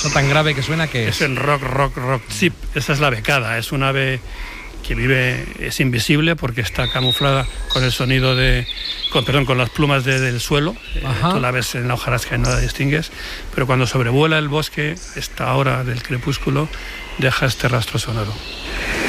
Eso tan grave que suena, que es el rock chip. Esa es la becada, es un ave que vive, es invisible porque está camuflada con el sonido con las plumas del suelo. Tú la ves en la hojarasca y no la distingues, pero cuando sobrevuela el bosque, esta hora del crepúsculo, deja este rastro sonoro.